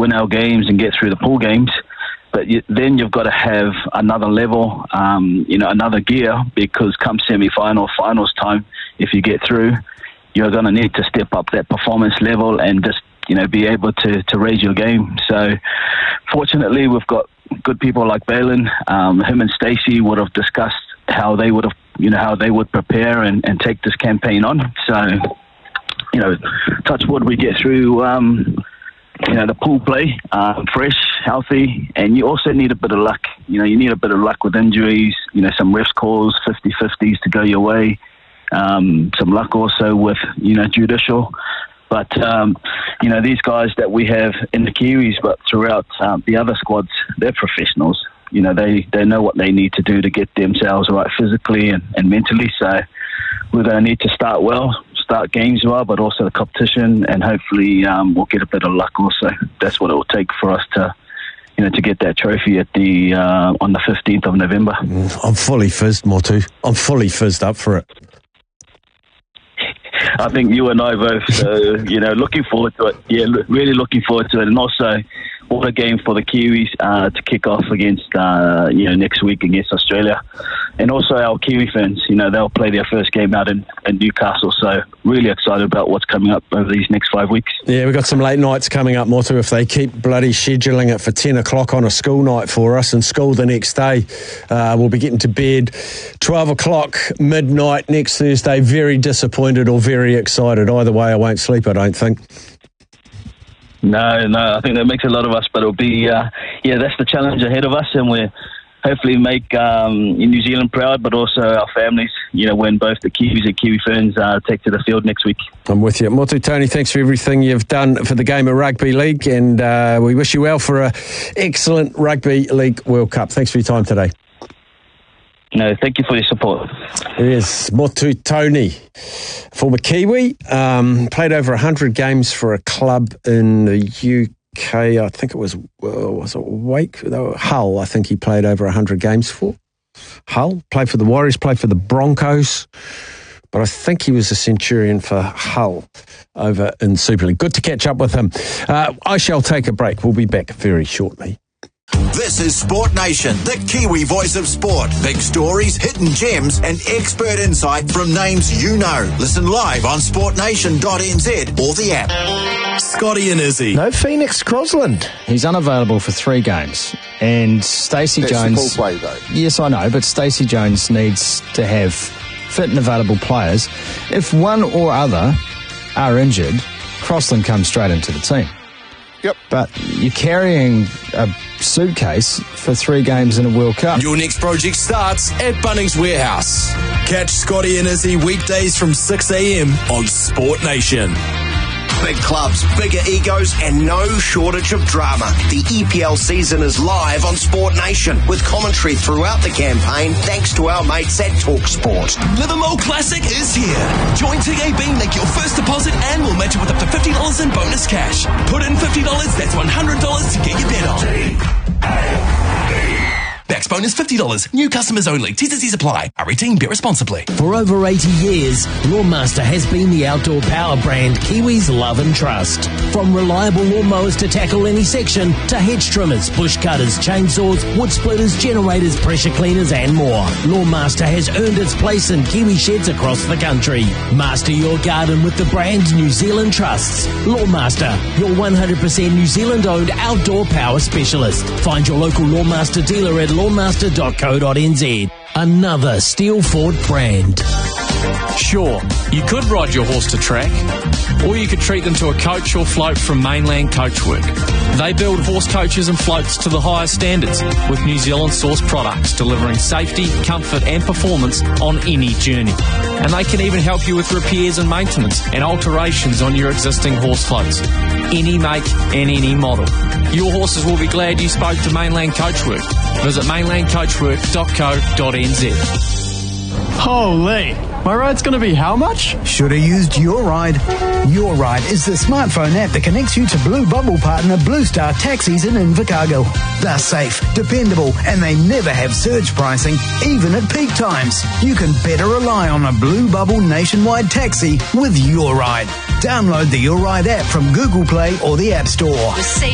win our games and get through the pool games. But then you've got to have another level, another gear, because come semi-final, finals time, if you get through, you're going to need to step up that performance level and just, be able to raise your game. So fortunately, we've got good people like Balin. Him and Stacey would have discussed how they would prepare and take this campaign on. So, touch wood, we get through, the pool play, fresh, healthy, and you also need a bit of luck. You need a bit of luck with injuries, some refs calls, 50-50s to go your way, some luck also with, judicial. But, these guys that we have in the Kiwis, but throughout the other squads, they're professionals. They know what they need to do to get themselves right physically and mentally. So we're going to need to start games well, but also the competition, and hopefully we'll get a bit of luck also. That's what it will take for us to get that trophy at the on the 15th of November. I'm fully fizzed, Motu. I'm fully fizzed up for it. I think you and I both, looking forward to it. Yeah, really looking forward to it. And also, what a game for the Kiwis to kick off against, next week against Australia. And also our Kiwi fans, they'll play their first game out in Newcastle. So really excited about what's coming up over these next 5 weeks. Yeah, we've got some late nights coming up, Motu, if they keep bloody scheduling it for 10 o'clock on a school night for us and school the next day. We'll be getting to bed 12 o'clock, midnight next Thursday. Very disappointed or very excited. Either way, I won't sleep, I don't think. No, I think that makes a lot of us, but it'll be, that's the challenge ahead of us, and we're hopefully make New Zealand proud, but also our families, when both the Kiwis and Kiwi Ferns take to the field next week. I'm with you. Motu Tony, thanks for everything you've done for the game of Rugby League, and we wish you well for an excellent Rugby League World Cup. Thanks for your time today. No, thank you for your support. Yes, Motu Tony, former Kiwi, played over 100 games for a club in the UK. I think it was it Wake? Hull, I think he played over 100 games for. Hull, played for the Warriors, played for the Broncos, but I think he was a Centurion for Hull over in Super League. Good to catch up with him. I shall take a break. We'll be back very shortly. This is Sport Nation, the Kiwi voice of sport. Big stories, hidden gems, and expert insight from names you know. Listen live on sportnation.nz or the app. Scotty and Izzy. No Phoenix Crosland. He's unavailable for 3 games. And Stacey Jones... That's the full play, though. Yes, I know, but Stacey Jones needs to have fit and available players. If one or other are injured, Crossland comes straight into the team. Yep. But you're carrying a suitcase for 3 games in a World Cup. Your next project starts at Bunnings Warehouse. Catch Scotty and Izzy weekdays from 6 a.m. on Sport Nation. Big clubs, bigger egos, and no shortage of drama. The EPL season is live on Sport Nation with commentary throughout the campaign thanks to our mates at TalkSport. Livermore Classic is here. Join TAB, make your first deposit, and we'll match it with up to $50 in bonus cash. Put in $50, that's $100 to get your bet on. Backs bonus $50. New customers only. T&Cs apply. R18, bet responsibly. For over 80 years, Lawnmaster has been the outdoor power brand Kiwis love and trust. From reliable lawnmowers to tackle any section, to hedge trimmers, bush cutters, chainsaws, wood splitters, generators, pressure cleaners and more. Lawnmaster has earned its place in Kiwi sheds across the country. Master your garden with the brand New Zealand trusts. Lawnmaster, your 100% New Zealand owned outdoor power specialist. Find your local Lawnmaster dealer at lawnmaster.co.nz. Another Steel Ford brand. Sure, you could ride your horse to track, or you could treat them to a coach or float from Mainland Coachwork. They build horse coaches and floats to the highest standards with New Zealand sourced products, delivering safety, comfort and performance on any journey. And they can even help you with repairs and maintenance and alterations on your existing horse floats. Any make and any model. Your horses will be glad you spoke to Mainland Coachwork. Visit mainlandcoachwork.co.nz. Holy, my ride's going to be how much? Should have used Your Ride. Your Ride is the smartphone app that connects you to Blue Bubble partner Blue Star Taxis in Invercargill. They're safe, dependable, and they never have surge pricing, even at peak times. You can better rely on a Blue Bubble nationwide taxi with Your Ride. Download the Your Ride app from Google Play or the App Store.